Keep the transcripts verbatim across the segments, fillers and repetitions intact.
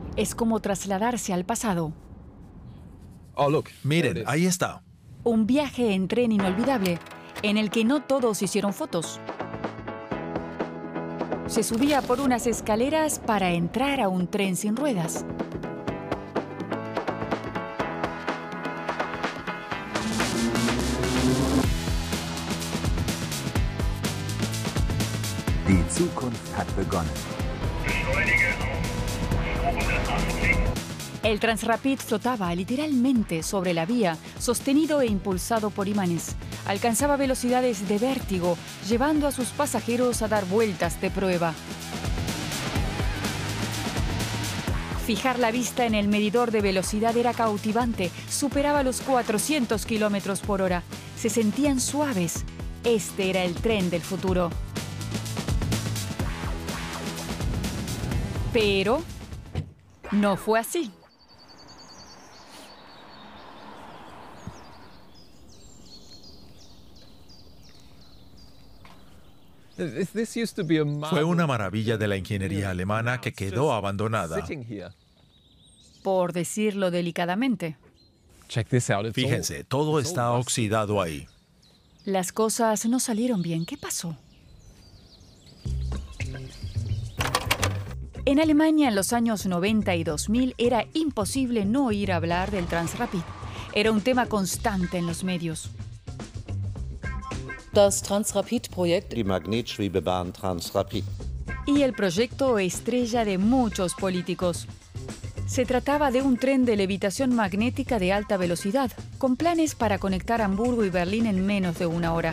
Es como trasladarse al pasado. Miren, ahí está. Un viaje en tren inolvidable, en el que no todos hicieron fotos. Se subía por unas escaleras para entrar a un tren sin ruedas. Die Zukunft hat begonnen. El Transrapid flotaba literalmente sobre la vía, sostenido e impulsado por imanes. Alcanzaba velocidades de vértigo, llevando a sus pasajeros a dar vueltas de prueba. Fijar la vista en el medidor de velocidad era cautivante, superaba los cuatrocientos kilómetros por hora. Se sentían suaves. Este era el tren del futuro. Pero no fue así. Fue una maravilla de la ingeniería alemana que quedó abandonada. Por decirlo delicadamente. Fíjense, todo está oxidado ahí. Las cosas no salieron bien. ¿Qué pasó? En Alemania, en los años noventa y dos mil, era imposible no oír hablar del Transrapid. Era un tema constante en los medios. Das Transrapid-Projekt. Die Magnetschwebebahn Transrapid. Y el proyecto estrella de muchos políticos. Se trataba de un tren de levitación magnética de alta velocidad, con planes para conectar Hamburgo y Berlín en menos de una hora.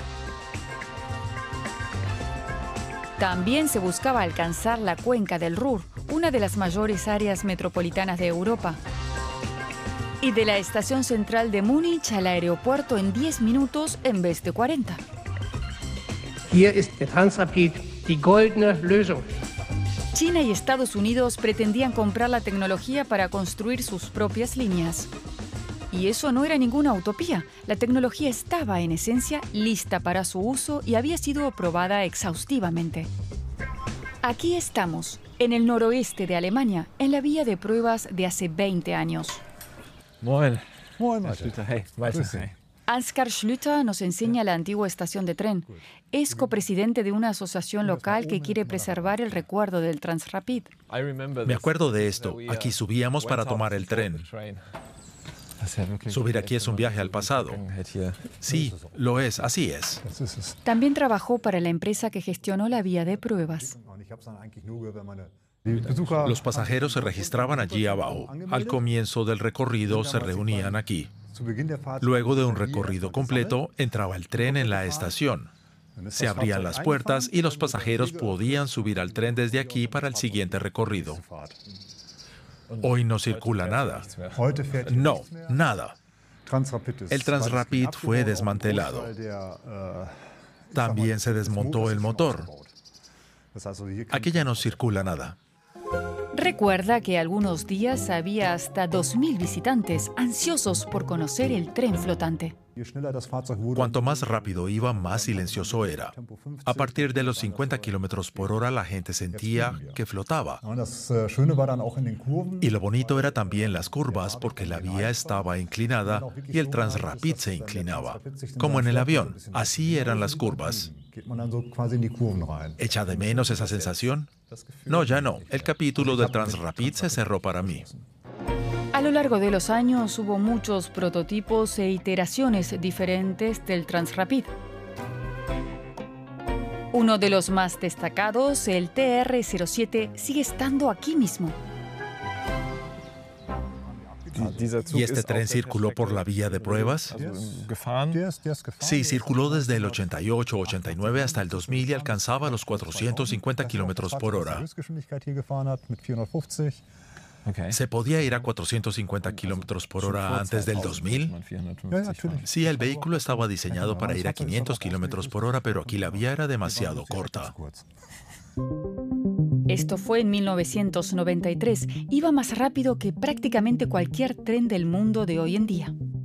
También se buscaba alcanzar la cuenca del Ruhr, una de las mayores áreas metropolitanas de Europa. Y de la estación central de Múnich al aeropuerto en diez minutos en vez de cuarenta. Hier ist der Transrapid die goldene Lösung. China y Estados Unidos pretendían comprar la tecnología para construir sus propias líneas. Y eso no era ninguna utopía. La tecnología estaba, en esencia, lista para su uso y había sido probada exhaustivamente. Aquí estamos, en el noroeste de Alemania, en la vía de pruebas de hace veinte años. Moin. Moin, hey, Ansgar Schlüter nos enseña la antigua estación de tren. Es copresidente de una asociación local que quiere preservar el recuerdo del Transrapid. Me acuerdo de esto. Aquí subíamos para tomar el tren. Subir aquí es un viaje al pasado. Sí, lo es, así es. También trabajó para la empresa que gestionó la vía de pruebas. Los pasajeros se registraban allí abajo. Al comienzo del recorrido se reunían aquí. Luego de un recorrido completo, entraba el tren en la estación. Se abrían las puertas y los pasajeros podían subir al tren desde aquí para el siguiente recorrido. Hoy no circula nada. No, nada. El Transrapid fue desmantelado. También se desmontó el motor. Aquí ya no circula nada. Recuerda que algunos días había hasta dos mil visitantes ansiosos por conocer el tren flotante. Cuanto más rápido iba, más silencioso era. A partir de los cincuenta kilómetros por hora, la gente sentía que flotaba. Y lo bonito era también las curvas, porque la vía estaba inclinada y el Transrapid se inclinaba. Como en el avión, así eran las curvas. ¿Echa de menos esa sensación? No, ya no. El capítulo del Transrapid se cerró para mí. A lo largo de los años hubo muchos prototipos e iteraciones diferentes del Transrapid. Uno de los más destacados, el T R cero siete, sigue estando aquí mismo. ¿Y este tren circuló por la vía de pruebas? Sí, circuló desde el ochenta y ocho, ochenta y nueve hasta el dos mil y alcanzaba los cuatrocientos cincuenta kilómetros por hora. ¿Se podía ir a cuatrocientos cincuenta kilómetros por hora antes del dos mil? Sí, el vehículo estaba diseñado para ir a quinientos kilómetros por hora, pero aquí la vía era demasiado corta. Esto fue en mil novecientos noventa y tres. Iba más rápido que prácticamente cualquier tren del mundo de hoy en día.